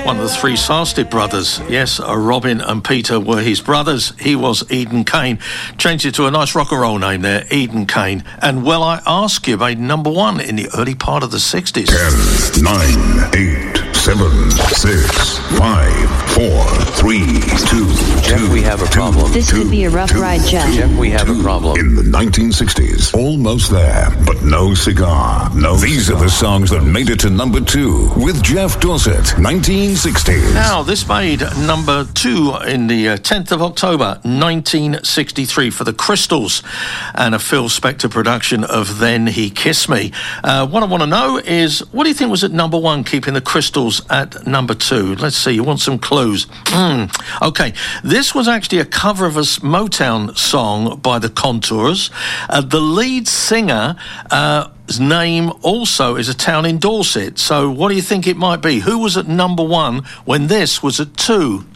One of the three Sarstedt brothers. Yes, Robin and Peter were his brothers. He was Eden Kane. Changed it to a nice rock and roll name there, Eden Kane. And well, I ask you, made number one in the early part of the 60s. 10, 9, 8, 7, 6, 5, 4, 3, 2, Jeff, we have a problem. This could be a rough ride, Jeff. Jeff, we have a problem. In the 1960s, almost there, but no cigar, no These cigar. are the songs that made it to number 2 with Jeff Dorset, 1960s. Now, this made number 2 in the 10th of October, 1963 for the Crystals and a Phil Spector production of Then He Kissed Me. What I want to know is, what do you think was at number 1, keeping the Crystals at number 2? Let's see, you want some clues? Okay, this was actually a cover of a Motown song by the Contours. The lead singer... his name also is a town in Dorset. So what do you think it might be? Who was at number 1 when this was at 2?